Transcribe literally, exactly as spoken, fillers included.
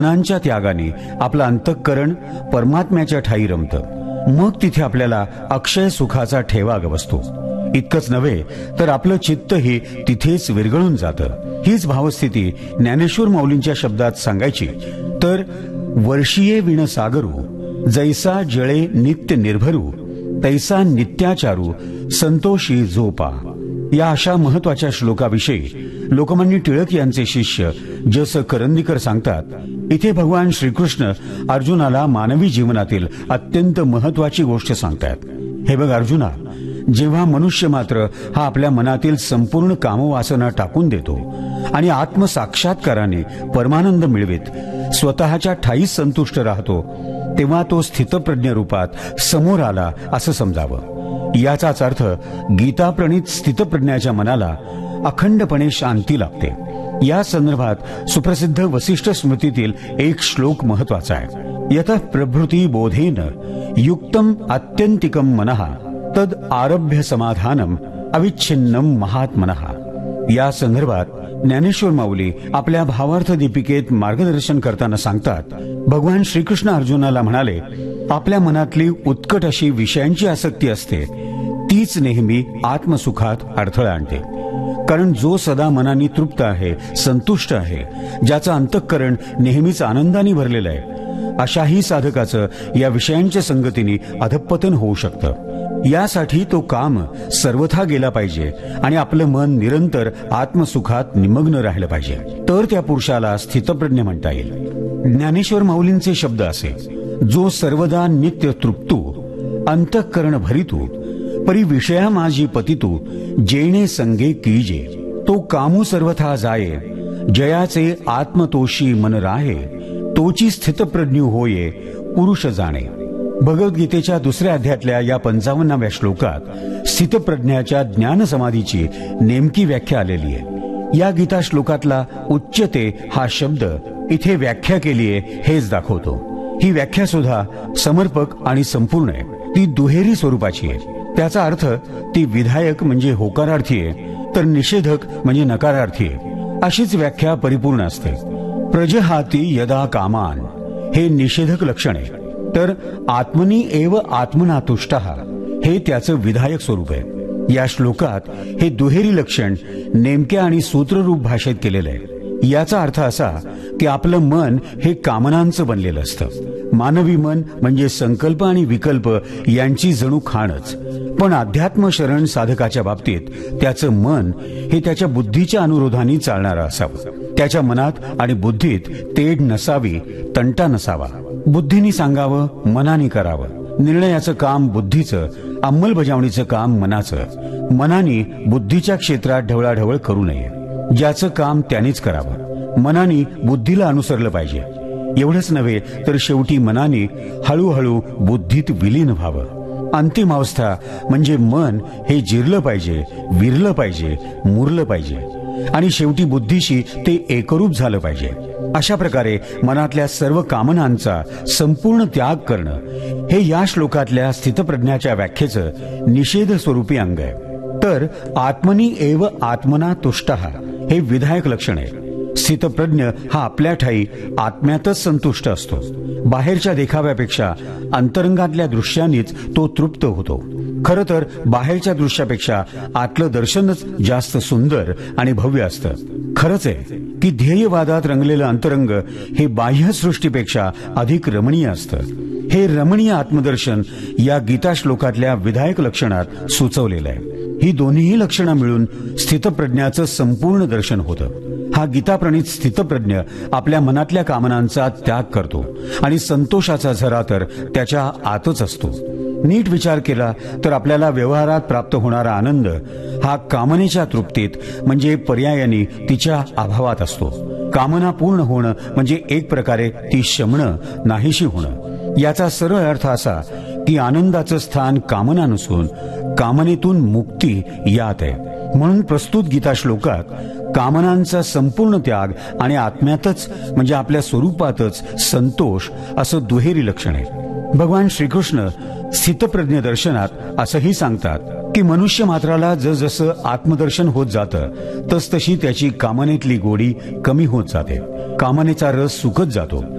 कामनांच्या त्यागाने आपलं अंतःकरण परमात्म्याच्या ठाई रमतं। मग तिथे आपल्याला अक्षय सुखाचा ठेवा बसतो। इतकंच नव्हे तर आपलं चित्तही तिथेच विरघळून जातं। हीच भावस्थिती ज्ञानेश्वर माऊलींच्या शब्दात सांगायची तर वर्षीये विण सागरू जैसा जळे नित्य निर्भरू तैसा नित्याचारू संतोषी जोपा। या अशा महत्वाच्या श्लोकाविषयी लोकमान्य टिळक यांचे शिष्य जस करंदीकर सांगतात, इथे भगवान श्रीकृष्ण अर्जुनाला मानवी जीवनातील अत्यंत महत्वाची गोष्ट सांगतात। हे बघ अर्जुना, जेव्हा मनुष्य मात्र हा आपल्या मनातील संपूर्ण कामवासना टाकून देतो आणि आत्मसाक्षात्काराने परमानंद मिळवित स्वतःच्या ठाईच संतुष्ट राहतो, तेव्हा तो स्थितप्रज्ञ रूपात समोर आला असं समजावं। याचाच अर्थ गीताप्रणित स्थितप्रज्ञाच्या मनाला अखंडपणे शांती लाभते। या संदर्भात सुप्रसिद्ध वसिष्ठ स्मृतीतील एक श्लोक महत्वाचा आहे। यतः प्रभृती बोधेन युक्तम आत्यंतिकम मनः तद आरभ्य समाधानम अविच्छिन्नम महात्मनः। या संदर्भात ज्ञानेश्वर माऊली आपल्या भावार्थ दीपिकेत मार्गदर्शन करताना सांगतात, भगवान श्रीकृष्ण अर्जुनाला म्हणाले, आपल्या मनातली उत्कट अशी विषयांची आसक्ती असते तीच नेहमी आत्मसुखात अडथळा आणते। कारण जो सदा मनाने तृप्त आहे, संतुष्ट आहे, ज्याचं अंतःकरण नेहमीच आनंदाने भरलेलं आहे, अशाही साधकाचं या विषयांच्या संगतीने अधःपतन होऊ शकतं। यासाठी तो काम सर्वथा गेला पाहिजे आणि आपलं मन निरंतर आत्मसुखात निमग्न राहिलं पाहिजे, तर त्या पुरुषाला स्थितप्रज्ञ म्हणता येईल। ज्ञानेश्वर माऊलींचे शब्द असे, जो सर्वदा नित्य तृप्तू अंतःकरण भरितू परी विषया माझी पतितू जेणे संगे कीजे। तो कामू सर्वथा जाये जयाचे आत्मतोषी मन राहे तोची स्थितप्रज्ञ होये पुरुष जाणे। भगवद्गीतेच्या दुसऱ्या अध्यायातल्या या पंचावन्नाव्या श्लोकात स्थितप्रज्ञाच्या ज्ञान समाधीची नेमकी व्याख्या आलेली आहे। या गीता श्लोकातला उच्चते हा शब्द इथे व्याख्या केलीये हेच दाखवतो। ही व्याख्या सुद्धा समर्पक आणि संपूर्ण आहे, ती दुहेरी स्वरूपाची आहे। त्याचा अर्थ ती विधायक म्हणजे होकारार्थी आहे, तर निषेधक म्हणजे नकारार्थी आहे, अशीच व्याख्या परिपूर्ण असते। प्रजहाती यदा कामान हे निषेधक लक्षण आहे, तर आत्मनी एव आत्मना तुष्टः हे त्याचं विधायक स्वरूप आहे। या श्लोकात हे दुहेरी लक्षण नेमक्या आणि सूत्ररूप भाषेत केलेलं आहे। याचा अर्थ असा की आपलं मन हे कामनांचं बनलेलं असतं। मानवी मन म्हणजे संकल्प आणि विकल्प यांची जणू खाणच, पण अध्यात्म शरण साधकाच्या बाबतीत त्याचं मन हे त्याच्या बुद्धीच्या अनुरोधाने चालणारं असावं। त्याच्या मनात आणि बुद्धीत तेढ नसावी, तंटा नसावा। बुद्धीने सांगावं, मनाने करावं। निर्णयाचं काम बुद्धीचं, अंमलबजावणीचं काम मनाचं। मनाने बुद्धीच्या क्षेत्रात ढवळाढवळ करू नये, ज्याचं काम त्यानेच करावं। मनाने बुद्धीला अनुसरलं पाहिजे। एवढंच नव्हे तर शेवटी मनाने हळूहळू बुद्धीत विलीन व्हावं। अंतिम अवस्था म्हणजे मन हे जिरलं पाहिजे, विरलं पाहिजे, मुरलं पाहिजे आणि शेवटी बुद्धीशी ते एकरूप झालं पाहिजे। अशा प्रकारे मनातल्या सर्व कामनांचा संपूर्ण त्याग करणं हे या श्लोकातल्या स्थितप्रज्ञाच्या व्याख्येचं निषेध स्वरूपी अंग आहे। तर आत्मनी एव आत्मना तुष्टः हे विधायक लक्षण आहे। स्थितप्रज्ञ हा आपल्या ठाई आत्म्यातच संतुष्ट असतो। बाहेरच्या देखाव्यापेक्षा अंतरंगातल्या दृश्यांनीच तो तृप्त होतो। खरं तर बाहेरच्या दृश्यापेक्षा आतलं दर्शनच जास्त सुंदर आणि भव्य असतं। खरंच आहे की ध्येयवादात रंगलेलं अंतरंग हे बाह्य सृष्टीपेक्षा अधिक रमणीय असतं। हे रमणीय आत्मदर्शन या गीता श्लोकातल्या विधायक लक्षणात सुचवलेलं आहे। ही दोन्हीही लक्षणं मिळून स्थितप्रज्ञाचं संपूर्ण दर्शन होतं। हा गीताप्रणित स्थितप्रज्ञ आपल्या मनातल्या कामनांचा त्याग करतो आणि संतोषाचा झरा तर त्याच्या आतच असतो। नीट विचार केला तर आपल्याला व्यवहारात प्राप्त होणारा आनंद हा कामनेच्या तृप्तीत म्हणजे पर्यायाने तिच्या अभावात असतो। कामना पूर्ण होणं म्हणजे एक प्रकारे ती शमणं, नाहीशी होणं। याचा सरळ अर्थ असा की आनंदाचं स्थान कामना नसून कामनेतून मुक्ती यात आहे। म्हणून प्रस्तुत गीता श्लोकात कामनांचा संपूर्ण त्याग आणि आत्म्यातच म्हणजे आपल्या स्वरूपातच संतोष असं दुहेरी लक्षण आहे। भगवान श्रीकृष्ण स्थितप्रज्ञ दर्शनात असंही सांगतात की मनुष्य मात्राला जसजसं आत्मदर्शन होत जातं तसतशी त्याची कामनेतली गोडी कमी होत जाते, कामनेचा रस सुकत जातो।